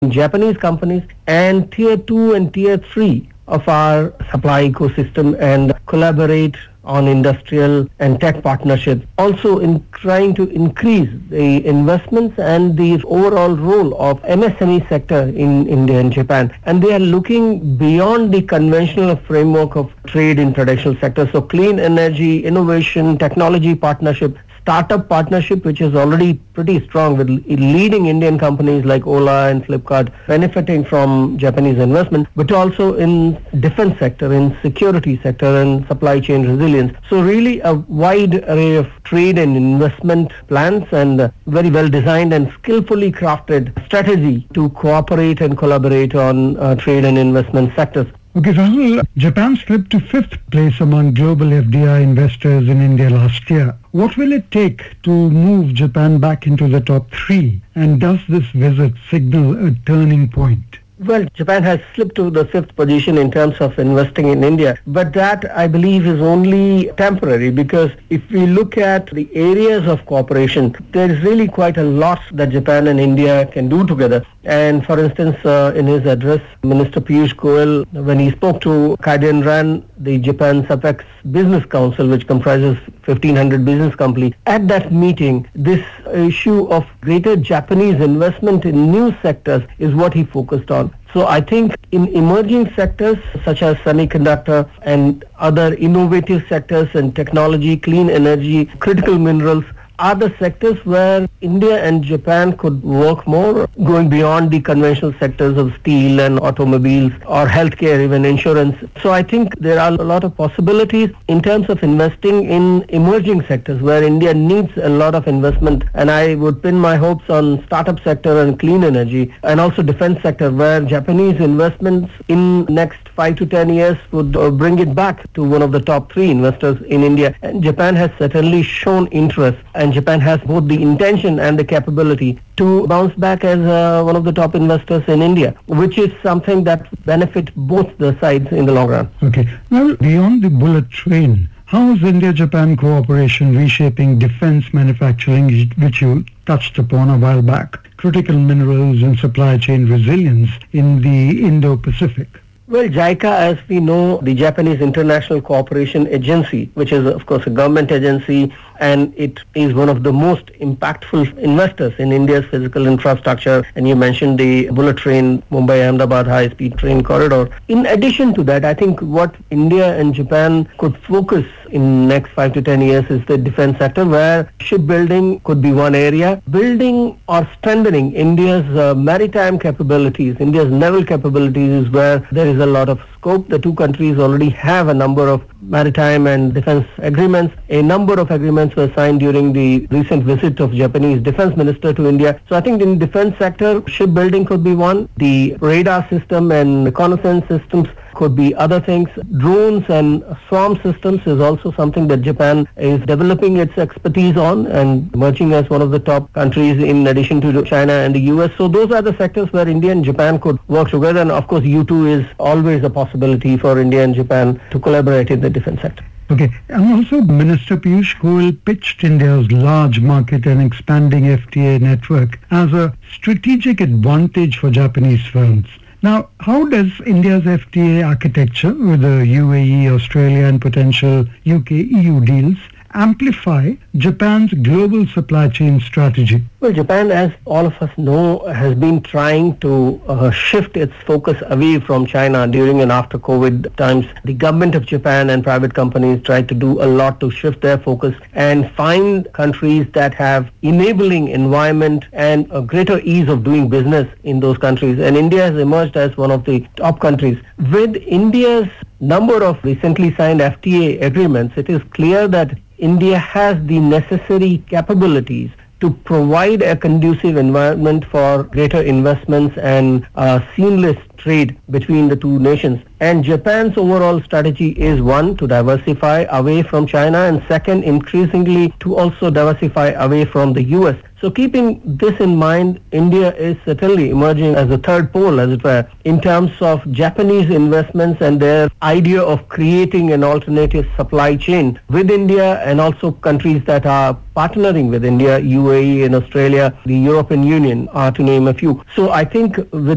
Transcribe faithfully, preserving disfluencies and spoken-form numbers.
Japanese companies and tier two and tier three of our supply ecosystem and collaborate on industrial and tech partnerships. Also in trying to increase the investments and the overall role of M S M E sector in India and Japan. And they are looking beyond the conventional framework of trade in traditional sectors. So clean energy, innovation, technology partnership, startup partnership, which is already pretty strong with leading Indian companies like Ola and Flipkart benefiting from Japanese investment, but also in defense sector, in security sector and supply chain resilience. So really a wide array of trade and investment plans and very well designed and skillfully crafted strategy to cooperate and collaborate on uh, trade and investment sectors. Okay, Rahul, Japan slipped to fifth place among global F D I investors in India last year. What will it take to move Japan back into the top three? And does this visit signal a turning point? Well, Japan has slipped to the fifth position in terms of investing in India, but that I believe is only temporary, because if we look at the areas of cooperation, there is really quite a lot that Japan and India can do together. And for instance, uh, in his address, Minister Piyush Goyal, when he spoke to Kaiden Ran, the Japan's Apex Business Council, which comprises fifteen hundred business companies, at that meeting, this issue of greater Japanese investment in new sectors is what he focused on. So I think in emerging sectors such as semiconductor and other innovative sectors and technology, clean energy, critical minerals, are the sectors where India and Japan could work more, going beyond the conventional sectors of steel and automobiles or healthcare, even insurance. So I think there are a lot of possibilities in terms of investing in emerging sectors where India needs a lot of investment. And I would pin my hopes on startup sector and clean energy, and also defense sector, where Japanese investments in next five to ten years would uh, bring it back to one of the top three investors in India. And Japan has certainly shown interest, and Japan has both the intention and the capability to bounce back as uh, one of the top investors in India, which is something that benefits both the sides in the long run. Okay. Well, beyond the bullet train, how is India-Japan cooperation reshaping defense manufacturing, which you touched upon a while back, critical minerals and supply chain resilience in the Indo-Pacific? Well, JICA, as we know, the Japanese International Cooperation Agency, which is, of course, a government agency, and it is one of the most impactful investors in India's physical infrastructure. And you mentioned the bullet train, Mumbai-Ahmedabad high-speed train corridor. In addition to that, I think what India and Japan could focus in next five to ten years is the defense sector, where shipbuilding could be one area. Building or strengthening India's uh, maritime capabilities, India's naval capabilities, is where there is a lot of scope. The two countries already have a number of maritime and defense agreements. A number of agreements were signed during the recent visit of Japanese defense minister to India. So I think in the defense sector, shipbuilding could be one. The radar system and reconnaissance systems could be other things. Drones and swarm systems is also something that Japan is developing its expertise on and emerging as one of the top countries in addition to China and the U S. So those are the sectors where India and Japan could work together. And of course, U two is always a possibility for India and Japan to collaborate in the defense sector. Okay. And also, Minister Piyush Goyal pitched India's large market and expanding F T A network as a strategic advantage for Japanese firms. Now, how does India's F T A architecture with the U A E, Australia and potential U K E U deals amplify Japan's global supply chain strategy? Well, Japan, as all of us know, has been trying to uh, shift its focus away from China during and after COVID times. The government of Japan and private companies tried to do a lot to shift their focus and find countries that have enabling environment and a greater ease of doing business in those countries. And India has emerged as one of the top countries. With India's number of recently signed F T A agreements, it is clear that India has the necessary capabilities to provide a conducive environment for greater investments and uh, seamless trade between the two nations. And Japan's overall strategy is, one, to diversify away from China, and second, increasingly to also diversify away from the U S. So keeping this in mind, India is certainly emerging as a third pole, as it were, in terms of Japanese investments and their idea of creating an alternative supply chain with India, and also countries that are partnering with India, U A E and Australia, the European Union, are to name a few. So I think with